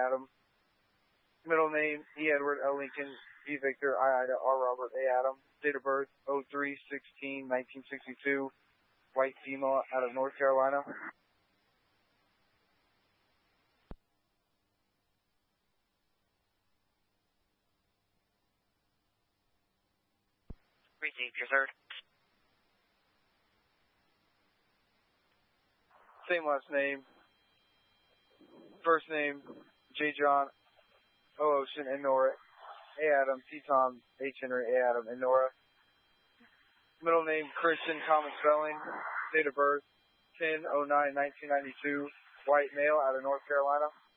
Adam. Middle name, E. Edward, L. Lincoln, V. Victor, I. Ida, R. Robert, A. Adam. Date of birth, 03/16/1962. White female out of North Carolina. Received, your third. Same last name. First name, J. John, O. Ocean, and Nora. A. Adam, T. Tom, H. Henry, A. Adam, and Nora. Middle name, Christian, common spelling. Date of birth, 10/09/1992. White male out of North Carolina.